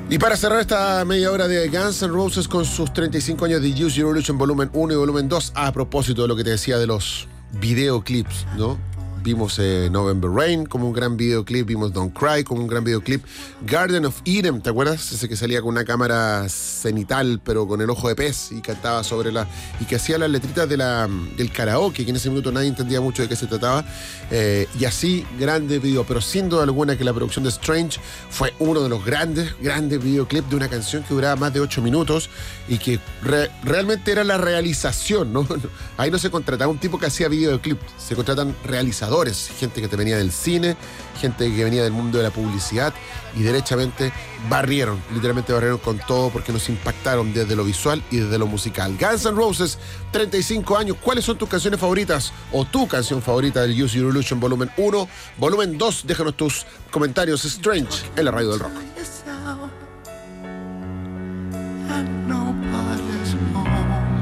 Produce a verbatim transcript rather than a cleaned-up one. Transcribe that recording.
Y para cerrar esta media hora de Guns N' Roses con sus treinta y cinco años de Use Your Illusion volumen uno y volumen dos, a propósito de lo que te decía de los videoclips, ¿no? Vimos eh, November Rain como un gran videoclip, vimos Don't Cry como un gran videoclip, Garden of Eden, ¿te acuerdas? Ese que salía con una cámara cenital pero con el ojo de pez y cantaba sobre la... y que hacía las letritas de la, del karaoke, que en ese minuto nadie entendía mucho de qué se trataba, eh, y así, grande video, pero sin duda alguna que la producción de Strange fue uno de los grandes, grandes videoclips de una canción que duraba más de ocho minutos y que re, realmente era la realización, ¿no? Ahí no se contrataba un tipo que hacía videoclip, se contratan realizadores, gente que te venía del cine, gente que venía del mundo de la publicidad y derechamente barrieron, literalmente barrieron con todo porque nos impactaron desde lo visual y desde lo musical. Guns N' Roses, treinta y cinco años. ¿Cuáles son tus canciones favoritas o tu canción favorita del Use Your Illusion volumen uno, volumen dos? Déjanos tus comentarios. Strange en la radio del rock.